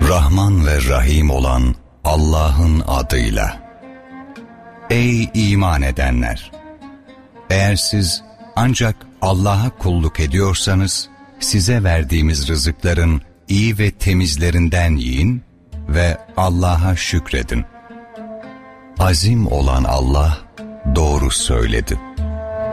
Rahman ve Rahim olan Allah'ın adıyla. Ey iman edenler! Eğer siz ancak Allah'a kulluk ediyorsanız, size verdiğimiz rızıkların iyi ve temizlerinden yiyin ve Allah'a şükredin. Azim olan Allah doğru söyledi.